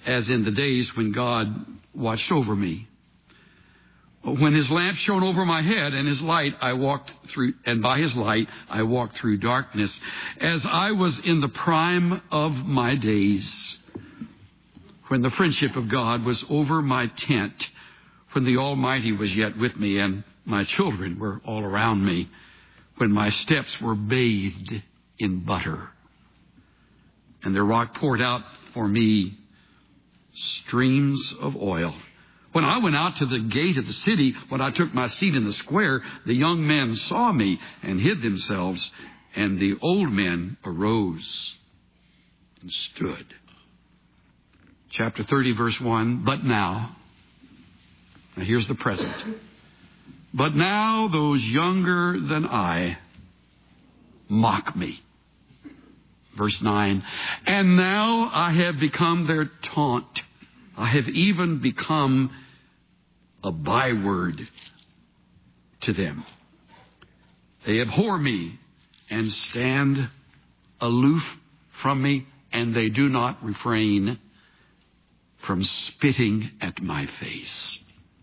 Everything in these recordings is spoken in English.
as in the days when God watched over me. When his lamp shone over my head, and his light I walked through, and by his light I walked through darkness, as I was in the prime of my days, when the friendship of God was over my tent, when the Almighty was yet with me, and my children were all around me, when my steps were bathed in butter, and the rock poured out for me streams of oil. When I went out to the gate of the city, when I took my seat in the square, the young men saw me and hid themselves, and the old men arose and stood. Chapter 30, verse 1, but now here's the present. But now those younger than I mock me. Verse 9, and now I have become their taunt. I have even become a byword to them. They abhor me and stand aloof from me, and they do not refrain from spitting at my face.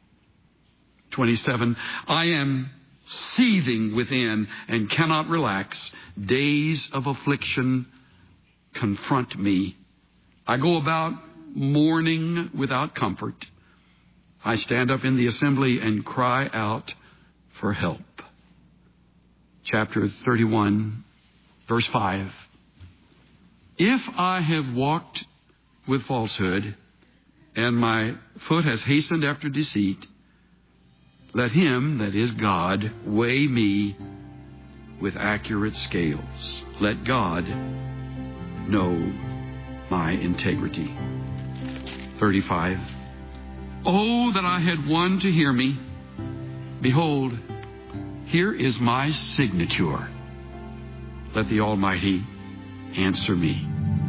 27, I am seething within and cannot relax. Days of affliction confront me. I go about mourning without comfort. I stand up in the assembly and cry out for help. Chapter 31, verse 5. If I have walked with falsehood, and my foot has hastened after deceit, let him, that is God, weigh me with accurate scales. Let God know my integrity. 35. Oh, that I had one to hear me. Behold, here is my signature. Let the Almighty answer me.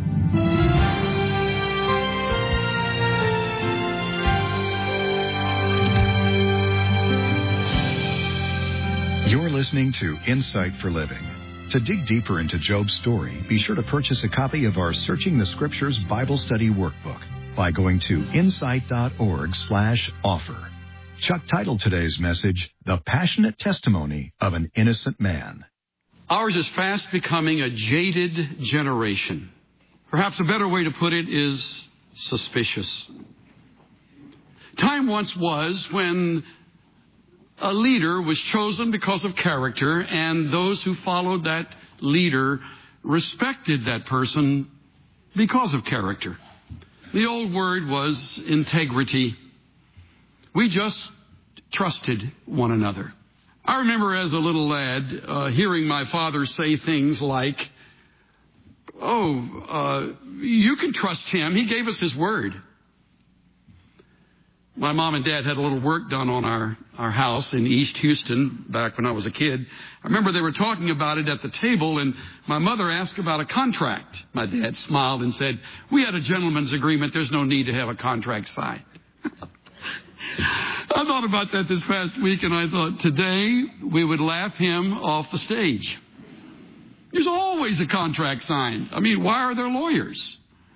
You're listening to Insight for Living. To dig deeper into Job's story, be sure to purchase a copy of our Searching the Scriptures Bible Study Workbook by going to insight.org/offer. Chuck titled today's message, The Passionate Testimony of an Innocent Man. Ours is fast becoming a jaded generation. Perhaps a better way to put it is suspicious. Time once was when a leader was chosen because of character, and those who followed that leader respected that person because of character. The old word was integrity. We just trusted one another. I remember as a little lad hearing my father say things like, you can trust him. He gave us his word. My mom and dad had a little work done on our house in East Houston back when I was a kid. I remember they were talking about it at the table, and my mother asked about a contract. My dad smiled and said, we had a gentleman's agreement. There's no need to have a contract signed. I thought about that this past week, and I thought today we would laugh him off the stage. There's always a contract signed. I mean, why are there lawyers?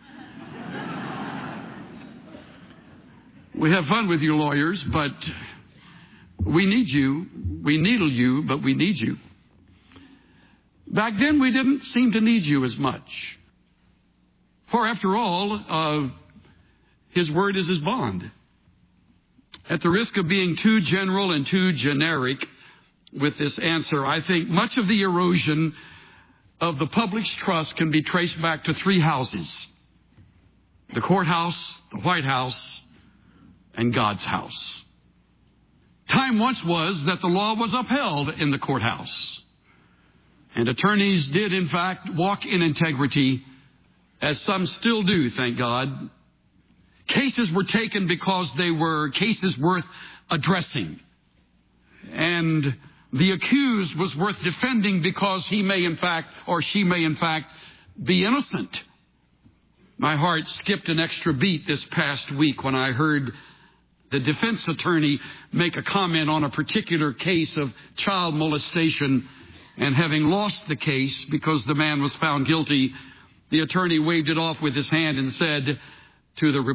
We have fun with you lawyers, but we need you. We needle you, but we need you. Back then, we didn't seem to need you as much. For after all, his word is his bond. At the risk of being too general and too generic with this answer, I think much of the erosion of the public's trust can be traced back to three houses: the courthouse, the White House, and God's house. Time once was that the law was upheld in the courthouse, and attorneys did, in fact, walk in integrity, as some still do, thank God. Cases were taken because they were cases worth addressing, and the accused was worth defending because he may, in fact, or she may, in fact, be innocent. My heart skipped an extra beat this past week when I heard the defense attorney make a comment on a particular case of child molestation, and having lost the case because the man was found guilty, the attorney waved it off with his hand and said to the